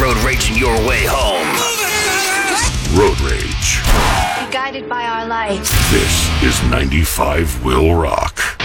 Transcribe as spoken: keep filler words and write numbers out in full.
road raging your way home. Road Rage. Be guided by our light. This is ninety-five Will Rock.